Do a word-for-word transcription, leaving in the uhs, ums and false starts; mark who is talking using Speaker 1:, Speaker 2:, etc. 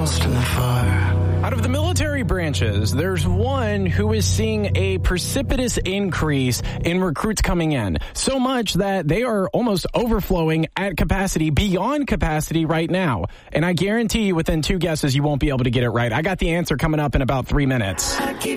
Speaker 1: lost in the fire.
Speaker 2: Out of the military branches, there's one who is seeing a precipitous increase in recruits coming in. So much that they are almost overflowing at capacity, beyond capacity right now. And I guarantee you within two guesses, you won't be able to get it right. I got the answer coming up in about three minutes.
Speaker 1: I keep